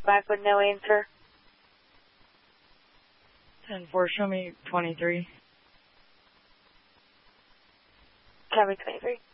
back with no answer. 10-4, show me 23. Copy 23.